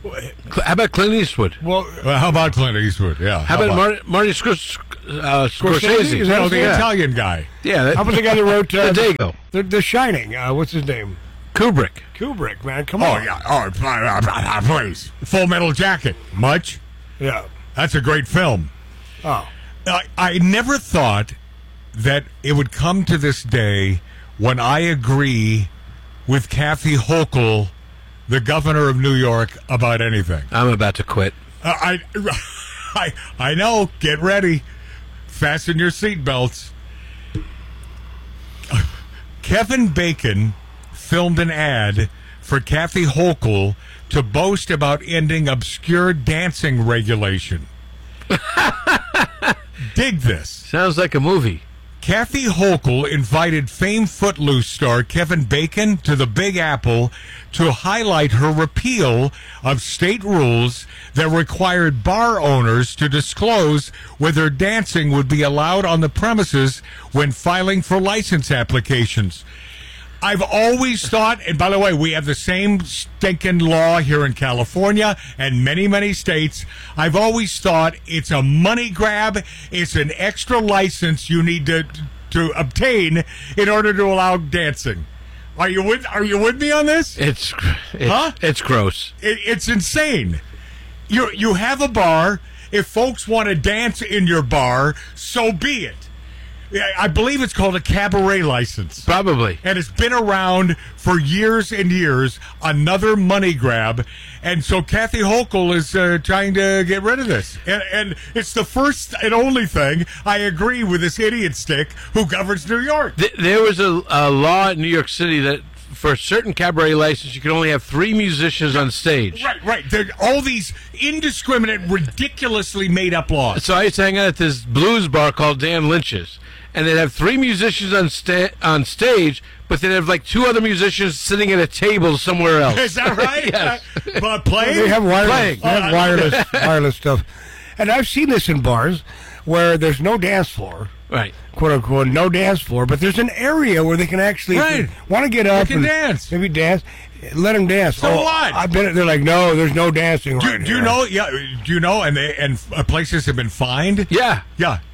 Cl- How about Clint Eastwood? Well, Well, how about Clint Eastwood? Yeah. How, about, Marty, Marty Scors- uh, Scorsese? Is that Oh, his the name? Italian guy. Yeah. That, How about the guy that wrote uh, The Dago. the, the Shining? Uh, what's his name? Kubrick. Kubrick, man. Come Oh, on. yeah. Oh, please. Full Metal Jacket. Much? Yeah. That's a great film. Oh. I, I never thought that it would come to this day when I agree with Kathy Hochul, the governor of New York, about anything. I'm about to quit. Uh, I, I, I know. Get ready. Fasten your seatbelts. Kevin Bacon filmed an ad for Kathy Hochul to boast about ending obscure dancing regulation. Dig this. Sounds like a movie. Kathy Hochul invited famed Footloose star Kevin Bacon to the Big Apple to highlight her repeal of state rules that required bar owners to disclose whether dancing would be allowed on the premises when filing for license applications. I've always thought, and by the way, we have the same stinking law here in California and many, many states. I've always thought it's a money grab. It's an extra license you need to to obtain in order to allow dancing. Are you with Are you with me on this? It's, it's Huh? It's gross. It, it's insane. You you have a bar. If folks want to dance in your bar, so be it. I believe it's called a cabaret license. Probably. And it's been around for years and years. Another money grab. And so Kathy Hochul is uh, trying to get rid of this. And, and it's the first and only thing I agree with this idiot stick who governs New York. Th- there was a, a law in New York City that for a certain cabaret license, you could only have three musicians on stage. Right, right. There are all these indiscriminate, ridiculously made-up laws. So I used to hang out at this blues bar called Dan Lynch's, and they'd have three musicians on sta- on stage, but they'd have like two other musicians sitting at a table somewhere else. Is that right? Yes. Uh, but playing? They have wireless, Playing. they have Oh, wireless, wireless stuff. And I've seen this in bars where there's no dance floor. Right. Quote unquote, no dance floor, but there's an area where they can actually Right. want to get up They can and dance. maybe dance. Let them dance. So oh, what? I've been. They're like, no, there's no dancing. Do, right do you here. know? Yeah. Do you know? And they and uh, places have been fined. Yeah. Yeah.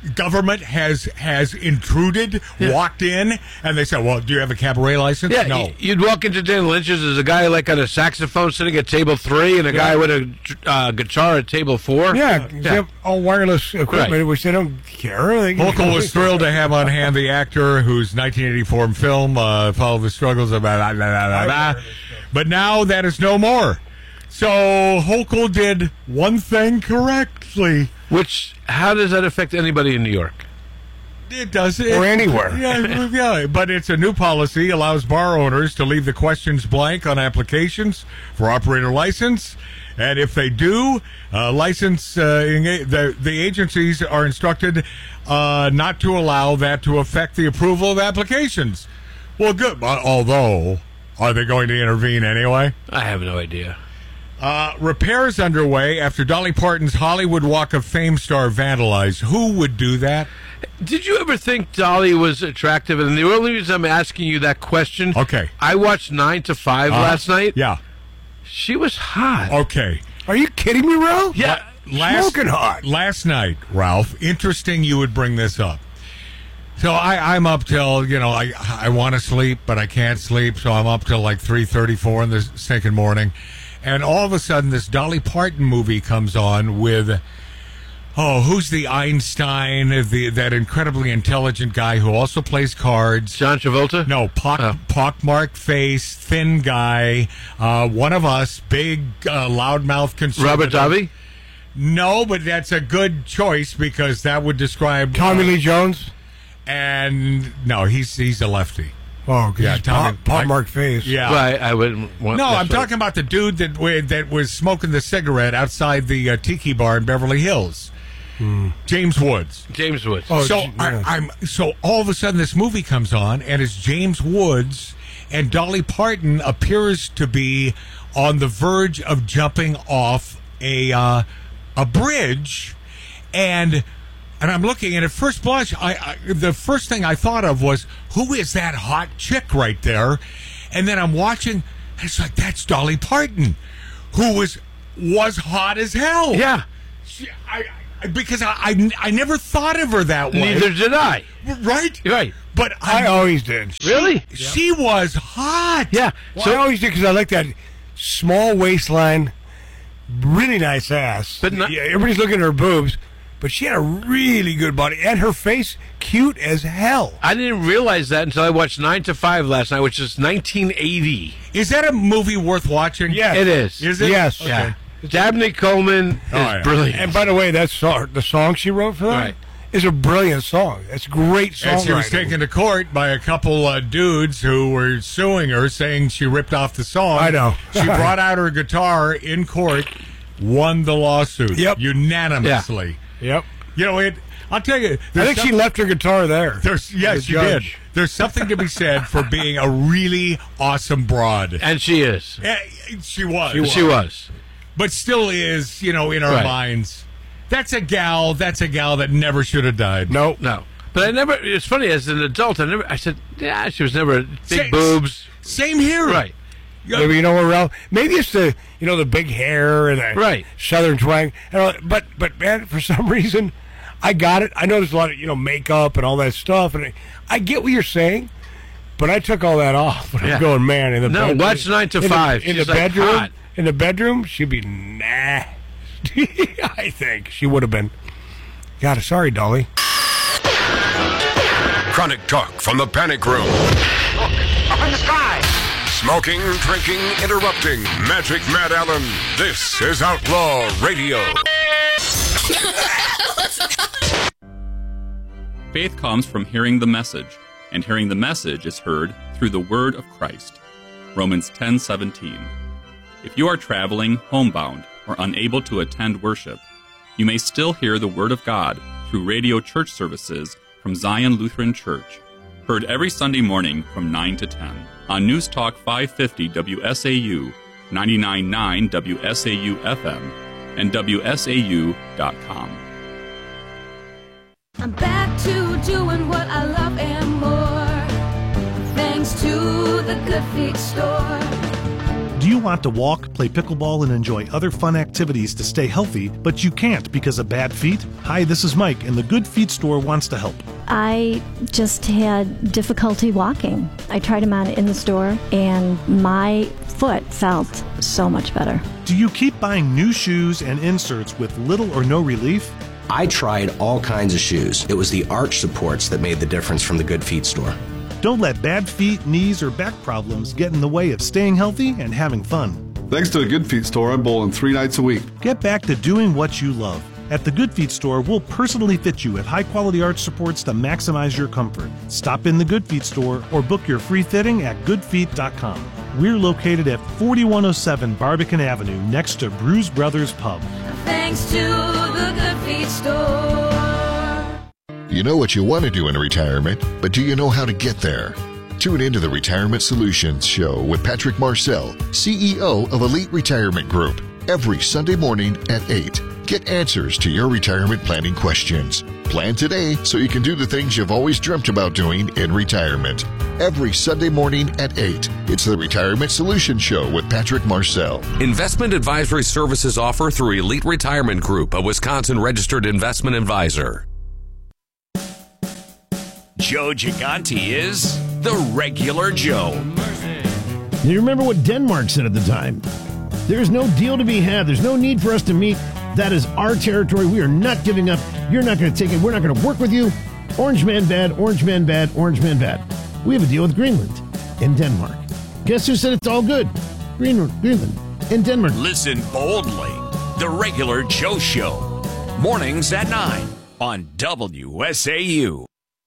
government has has intruded, Yeah. walked in, and they said, "Well, do you have a cabaret license?" Yeah, no. y- you'd walk into Dan Lynch's. There's a guy like on a saxophone sitting at table three, and a guy with a uh, guitar at table four. Yeah, they have all wireless equipment, Right. which they don't care. They Hochul was thrilled to have on hand the actor whose nineteen eighty-four film uh, followed the struggles of blah, blah, blah, blah, blah. But now that is no more. So Hochul did one thing correctly. Which, how does that affect anybody in New York? It does. It, Or anywhere. Yeah, yeah, but it's a new policy, allows bar owners to leave the questions blank on applications for operator license. And if they do, uh, license uh, the the agencies are instructed uh, not to allow that to affect the approval of applications. Well, good. But although, are they going to intervene anyway? I have no idea. Uh, repairs underway after Dolly Parton's Hollywood Walk of Fame star vandalized. Who would do that? Did you ever think Dolly was attractive? And the only reason I'm asking you that question, okay, I watched Nine to Five Uh, last night. Yeah, she was hot. Okay. Are you kidding me, Ralph? Yeah, last, smoking hot. Last night, Ralph, interesting you would bring this up. So I, I'm up till, you know, I I want to sleep, but I can't sleep, so I'm up till like three thirty-four in the second morning. And all of a sudden, this Dolly Parton movie comes on with, oh, who's the Einstein, the that incredibly intelligent guy who also plays cards? John Travolta? No, pock, Oh. pockmarked face, thin guy, uh, one of us, big, uh, loudmouth conservative. Robert Davi? No, but that's a good choice because that would describe Tommy uh, Lee Jones? And no, he's he's a lefty. Oh, Yeah, yeah, Tommy- pot, pot marked face. Yeah. Well, I, I wouldn't want. No, that's I'm what- talking about the dude that wa- that was smoking the cigarette outside the uh, Tiki Bar in Beverly Hills. James Woods. James Woods. Oh, so J- I, yeah. I'm so all of a sudden this movie comes on and it's James Woods and Dolly Parton appears to be on the verge of jumping off a uh, a bridge, and and I'm looking and at first blush, I, I the first thing I thought of was, who is that hot chick right there? And then I'm watching, and it's like, that's Dolly Parton, who was was hot as hell. Yeah. She, I, I because I, I I never thought of her that way. Neither did I. Right? Right. But I always did. Really? She was hot. Yeah. Well, I always did because I like that small waistline, really nice ass. But not- yeah, everybody's looking at her boobs, but she had a really good body and her face cute as hell. I didn't realize that until I watched Nine to Five last night, which is nineteen eighty. Is that a movie worth watching? Yes. It is. Is it? Yes. Okay. Yeah. Dabney Coleman is Oh, yeah. brilliant. And by the way, that song, the song she wrote for that, Right. is a brilliant song. It's great songwriting. And she was taken to court by a couple uh, dudes who were suing her, saying she ripped off the song. I know. She brought out her guitar in court, won the lawsuit. Yep. Unanimously. Yep. You know, it. I'll tell you. I there's think she some- left her guitar there. There's, yes, The she did. judge. There's something to be said for being a really awesome broad. And she is. Eh, She was. She was. But still is, you know, in our Right. minds. That's a gal. That's a gal that never should have died. Nope. No. But I never, it's funny, as an adult, I never, I said, yeah, she was never big Same- boobs. Same here. Right. Maybe, you know what, Ralph? Maybe it's the you know the big hair and the Right. southern twang. And all, but but man, for some reason, I got it. I know there's a lot of you know makeup and all that stuff, and I, I get what you're saying. But I took all that off. But Yeah. I'm going, man. In the No, bed- watch Nine to in the- Five. in She's, the like, bedroom. hot. In the bedroom, she'd be nah. I think she would have been. God, sorry, Dolly. Chronic talk from the panic room. Look, up in the sky. Smoking, drinking, interrupting. Magic Matt Allen. This is Outlaw Radio. Faith comes from hearing the message, and hearing the message is heard through the word of Christ. Romans ten seventeen. If you are traveling homebound or unable to attend worship, you may still hear the word of God through radio church services from Zion Lutheran Church, heard every Sunday morning from nine to ten on News Talk five fifty W S A U, ninety-nine point nine W S A U F M, and W S A U dot com. I'm back to doing what I love and more, thanks to the Good Feet store. Do you want to walk, play pickleball, and enjoy other fun activities to stay healthy, but you can't because of bad feet? Hi, this is Mike, and the Good Feet store wants to help. I just had difficulty walking. I tried them out in the store, and my foot felt so much better. Do you keep buying new shoes and inserts with little or no relief? I tried all kinds of shoes. It was the arch supports that made the difference from the Good Feet store. Don't let bad feet, knees, or back problems get in the way of staying healthy and having fun. Thanks to the Good Feet store, I'm bowling three nights a week. Get back to doing what you love. At the Good Feet store, we'll personally fit you with high-quality arch supports to maximize your comfort. Stop in the Good Feet store or book your free fitting at good feet dot com. We're located at forty-one oh seven Barbican Avenue, next to Bruise Brothers Pub. Thanks to the Good Feet store. You know what you want to do in retirement, but do you know how to get there? Tune into the Retirement Solutions Show with Patrick Marcel, C E O of Elite Retirement Group, every Sunday morning at eight. Get answers to your retirement planning questions. Plan today so you can do the things you've always dreamt about doing in retirement. Every Sunday morning at eight. It's the Retirement Solutions Show with Patrick Marcel. Investment advisory services offer through Elite Retirement Group, a Wisconsin registered investment advisor. Joe Gigante is the regular Joe. Do you remember what Denmark said at the time? There's no deal to be had. There's no need for us to meet. That is our territory. We are not giving up. You're not going to take it. We're not going to work with you. Orange man bad, orange man bad, orange man bad. We have a deal with Greenland and Denmark. Guess who said it's all good? Greenland, Greenland and Denmark. Listen boldly. The regular Joe Show. Mornings at nine on W S A U.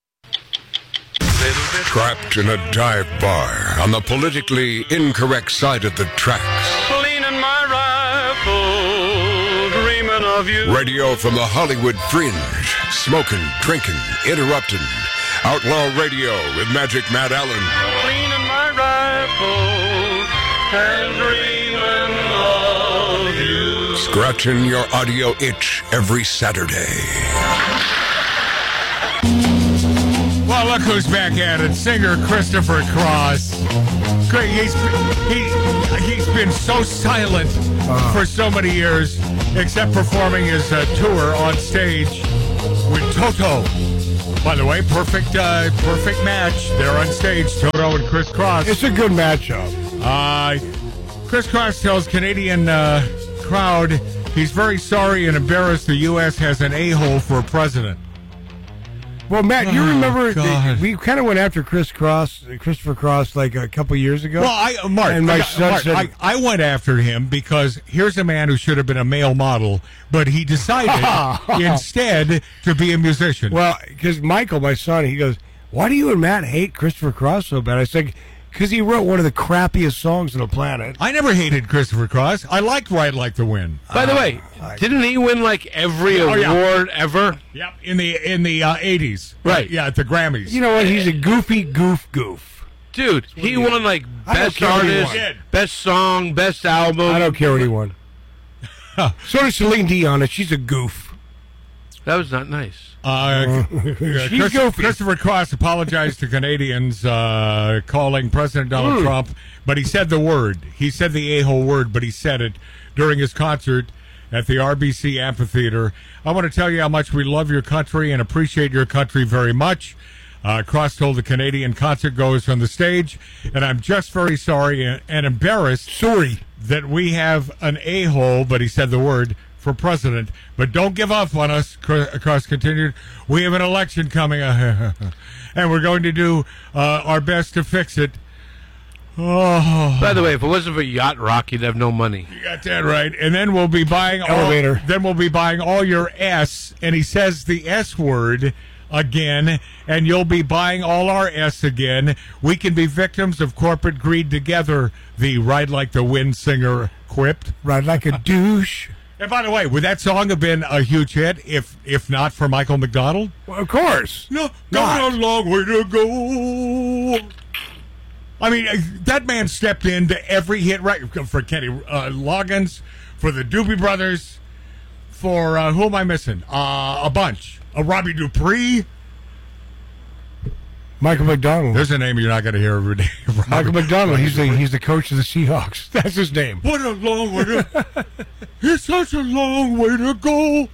Trapped in a dive bar on the politically incorrect side of the tracks. Cleaning my rifle, dreaming of you. Radio from the Hollywood fringe. Smoking, drinking, interrupting. Outlaw Radio with Magic Matt Allen. Cleaning my rifle and dreaming of you. Scratching your audio itch every Saturday. Well, look who's back at it. Singer Christopher Cross. Great. He's, he, he's been so silent uh, for so many years, except performing his uh, tour on stage with Toto. By the way, perfect uh, perfect match. They're on stage, Toto and Chris Cross. It's a good matchup. Uh, Chris Cross tells Canadian uh, crowd he's very sorry and embarrassed the U S has an a-hole for a president. Well, Matt, you Oh, remember God. the, we kind of went after Chris Cross, Christopher Cross, like a couple years ago. Well, I, uh, Mark, and my I, son Mark said, I, I went after him because here's a man who should have been a male model, but he decided instead to be a musician. Well, because Michael, my son, he goes, "Why do you and Matt hate Christopher Cross so bad?" I said, "Because he wrote one of the crappiest songs on the planet." I never hated Christopher Cross. I liked Ride Like the Wind. By the way, didn't he win like every Oh, award yeah. ever? Yep, in the in the uh, eighties. Right. Yeah, at the Grammys. You know what? He's a goofy goof goof. Dude, he won like I don't best care what he artist, won. best song, best album. I don't care what he won. So does Celine Dion. She's a goof. That was not nice. Uh, She's Chris- goofy. Christopher Cross apologized to Canadians uh, calling President Donald Mm. Trump, but he said the word. He said the a-hole word, but he said it during his concert at the R B C Amphitheater. I want to tell you how much we love your country and appreciate your country very much. Uh, Cross told the Canadian concertgoers from the stage, and I'm just very sorry and, and embarrassed sorry that we have an a-hole, but he said the word, for president. But don't give up on us, Cross continued. We have an election coming, and we're going to do uh, our best to fix it. Oh. By the way, if it wasn't for Yacht Rock, you'd have no money. You got that right. And then we'll be buying all, Elevator. Then we'll be buying all your S, and he says the S word again, and you'll be buying all our S again. We can be victims of corporate greed together, the Ride Like the Wind singer quipped. Ride like a douche. And by the way, would that song have been a huge hit if if not for Michael McDonald? Well, of course. No, got a long way to go. I mean, uh, that man stepped into every hit, right? For Kenny uh, Loggins, for the Doobie Brothers, for uh, who am I missing? Uh, a bunch. Uh, Robbie Dupree. Michael McDonald. There's a name you're not going to hear every day. Michael McDonald. He's the he's the coach of the Seahawks. That's his name. What a long way to... It's such a long way to go.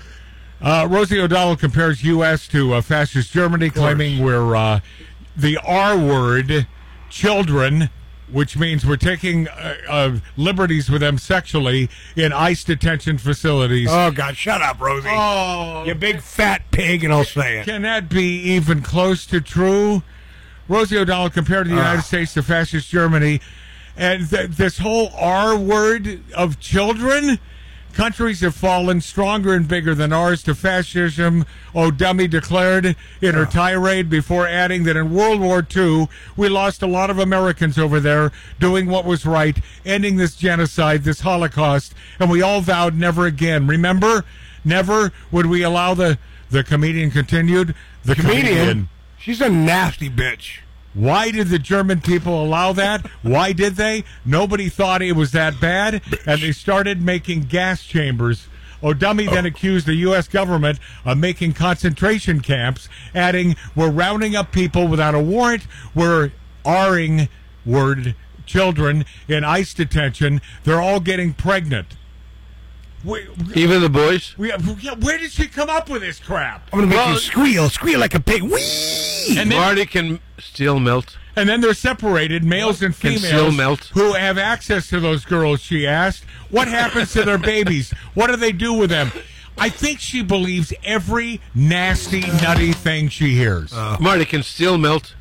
Uh, Rosie O'Donnell compares U S to uh, fascist Germany, claiming we're uh, the R word, children, which means we're taking uh, uh, liberties with them sexually in ICE detention facilities. Oh, God, shut up, Rosie. Oh, you big fat pig, and I'll say it. Can that be even close to true? Rosie O'Donnell compared the United uh. States to fascist Germany, and th- this whole R word of children... Countries have fallen stronger and bigger than ours to fascism, O'Dummy declared in her tirade before adding that in World War Two, we lost a lot of Americans over there doing what was right, ending this genocide, this Holocaust, and we all vowed never again. Remember? Never would we allow the, the comedian continued. The comedian? comedian. She's a nasty bitch. Why did the German people allow that? Why did they? Nobody thought it was that bad, and they started making gas chambers. O'Dummy then accused the U S government of making concentration camps, adding, we're rounding up people without a warrant, we're R-ing word children in ICE detention, they're all getting pregnant. We, Even the boys? We, yeah, where did she come up with this crap? I'm going to make well, you squeal, squeal like a pig. Whee! And then, Marty can still melt. And then they're separated, males and females, can still melt. Who have access to those girls, she asked. What happens to their babies? What do they do with them? I think she believes every nasty, nutty thing she hears. Uh, Marty can steel melt.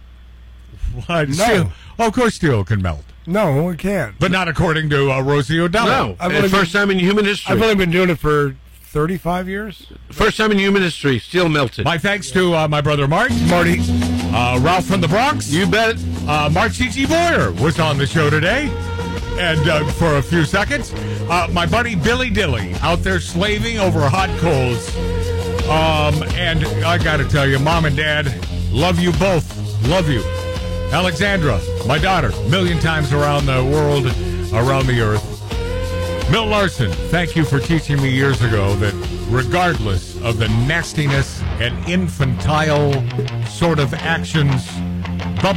What? No. Steel? Oh, of course steel can melt. No, it can't. But not according to uh, Rosie O'Donnell. No, I've first been, time in human history. I've only been doing it for thirty-five years. First time in human history, steel melted. My thanks to uh, my brother Mark. Marty. Uh, Ralph from the Bronx. You bet. Uh, Mark C G. Boyer was on the show today. And uh, for a few seconds, uh, my buddy Billy Dilly out there slaving over hot coals. Um, and I got to tell you, Mom and Dad, love you both. Love you. Alexandra, my daughter, million times around the world, around the earth. Milt Larson, thank you for teaching me years ago that regardless of the nastiness and infantile sort of actions, Bubba